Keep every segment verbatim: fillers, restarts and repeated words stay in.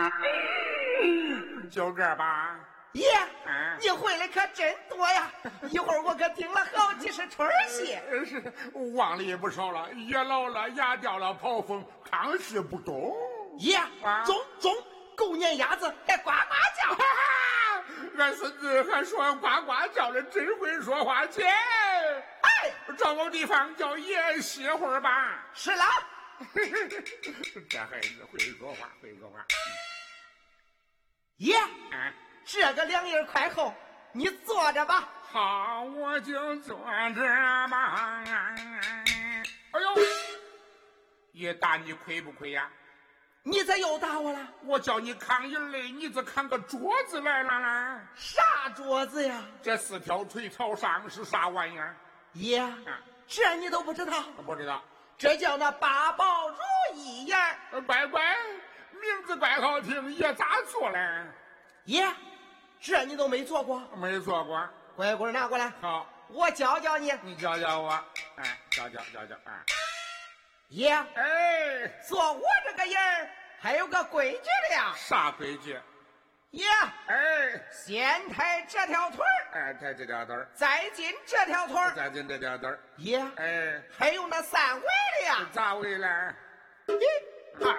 就这吧。 爷，嗯、你会的可真多呀！一会儿我可听了好几十出戏， 是忘了也不少了。爷老了，牙掉了，跑风，康氏不懂。 爷，啊、中中，狗撵鸭子还呱呱叫， 哈哈！俺孙子还说呱呱叫的真会说话，姐。 哎， 找个地方叫爷歇会儿吧。 是了， 这孩子会说话，会说话。 爷， 啊。 这个两人快后，你坐着吧。 好，我就坐着吧。哎呦，爷打你亏不亏呀？ 你咋又打我了？ 我叫你扛一累，你这扛个桌子来了啦？ 啥桌子呀？ 这四条腿朝上是啥玩意儿？ 爷，啊、这你都不知道？ 不知道。 这叫那八宝如意眼。 乖乖，名字怪好听，爷咋做嘞？ 爷。这你都没做过？ 没做过。 乖乖拿过来。 好， 我教教你。 你教教我。哎，教教教教。哎， 爷， 哎， 做我这个人还有个规矩的呀。 啥规矩？ 爷， 哎， 先抬这条腿儿， 哎，抬这条腿儿， 再进这条腿儿， 再进这条腿儿。 爷， 哎， 还有那三围的呀。 咋围嘞？ 嗨。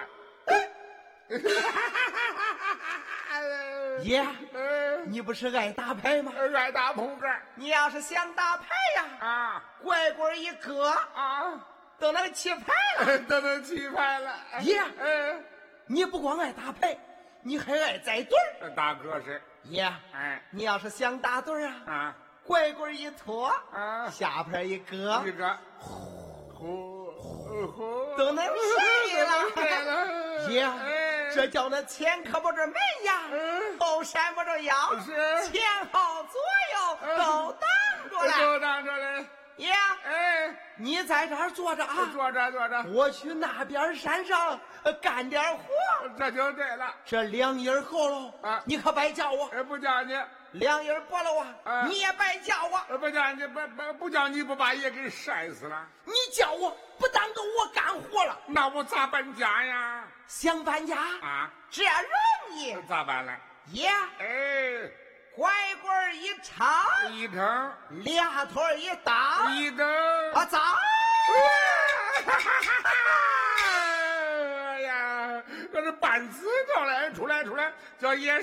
爷，你不是爱打牌吗？ 爱打扑克。 你要是想打牌呀， 啊， 乖乖一搁啊， 都能起牌了， 都能起牌了。 爷， 嗯， 你不光爱打牌，你还爱栽堆儿， 打格式。 爷， 哎， 你要是想打堆儿啊， 啊， 乖乖一拖， 啊， 下边一搁， 一个，呼呼， 都能睡了。 对了， 爷。这叫那前可不着门呀，嗯、后闪不着腰， 是前后左右、嗯、都挡着了， 都挡着了。 爷， 哎， 你在这儿坐着啊， 坐着坐着， 我去那边山上干点活， 这就对了。 这两人后喽，啊，你可别叫我， 不叫你。 两人过了啊，啊你也别叫我， 不叫你，不不不叫你，不把爷给晒死了。 你叫我，不耽搁我干活了。 那我咋搬家呀？ 想搬家啊？ 这容易。 咋办了？ 爷， 哎， 拐棍一长， 一撑， 俩腿一搭， 一蹬， 啊，走！ 哎呀，这是搬石头来，出来出来，叫爷